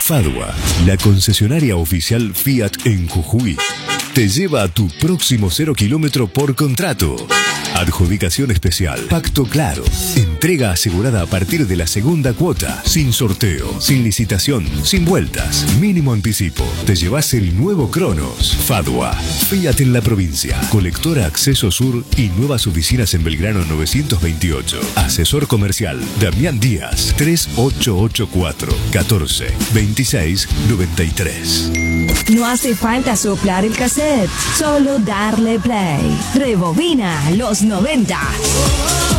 Fadua, la concesionaria oficial Fiat en Jujuy, te lleva a tu próximo 0 kilómetro por contrato. Adjudicación especial, pacto claro, entrega asegurada a partir de la segunda cuota, sin sorteo, sin licitación, sin vueltas, mínimo anticipo. Te llevas el nuevo Cronos. Fadua, Fiat en la provincia, colectora Acceso Sur y nuevas oficinas en Belgrano 928. Asesor comercial, Damián Díaz, 3884 14 26 93. No hace falta soplar el cassette, solo darle play. Rebobina los 90.